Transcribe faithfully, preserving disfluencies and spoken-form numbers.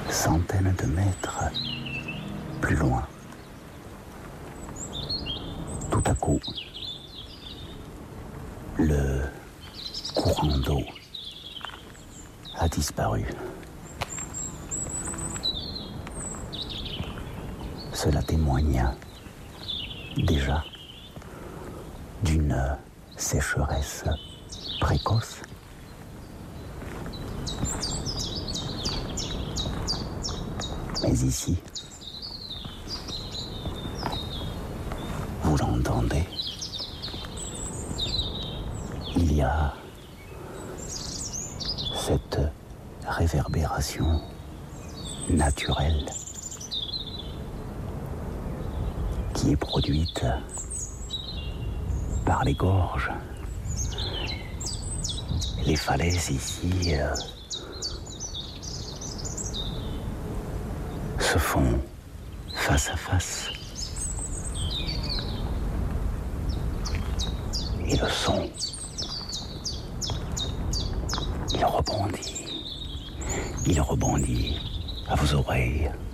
centaines de mètres plus loin. Tout à coup, le courant d'eau a disparu. Cela témoigne déjà d'une sécheresse précoce. Mais ici, vous l'entendez, il y a cette réverbération naturelle qui est produite par les gorges. Les falaises ici euh, se font face à face. Et le son, il rebondit, il rebondit à vos oreilles.